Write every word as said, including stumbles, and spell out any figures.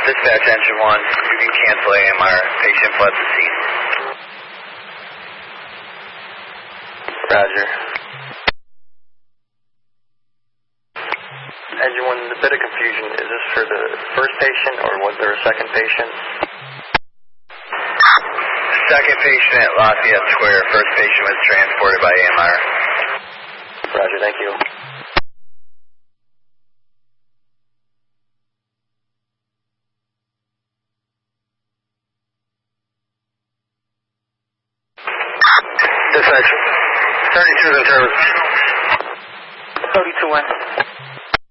Dispatch engine one, you can cancel A M R. Patient fled the scene. Roger. Engine one, a bit of confusion. Is this for the first patient or was there a second patient? Second patient at Lafayette Square. First patient was transported by A M R. Roger, thank you. Dispatch. thirty-two in service. thirty-two in.